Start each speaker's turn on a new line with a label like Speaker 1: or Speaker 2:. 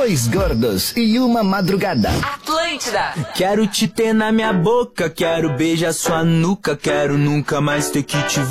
Speaker 1: Dois gordos e uma madrugada.
Speaker 2: Atlântida.
Speaker 3: Quero te ter na minha boca, quero beijar sua nuca, quero nunca mais ter que te